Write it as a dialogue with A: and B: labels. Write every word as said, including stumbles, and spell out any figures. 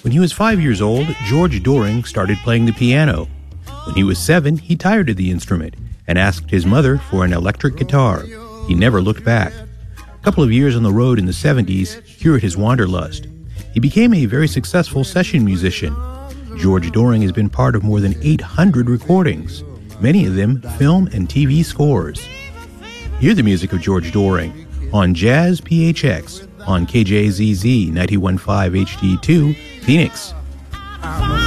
A: When he was five years old, George Doering started playing the piano. When he was seven, he tired of the instrument and asked his mother for an electric guitar. He never looked back. A couple of years on the road in the seventies cured his wanderlust. He became a very successful session musician. George Doering has been part of more than eight hundred recordings, many of them film and T V scores. Hear the music of George Doering on Jazz P H X on K J Z Z ninety-one point five H D two, Phoenix.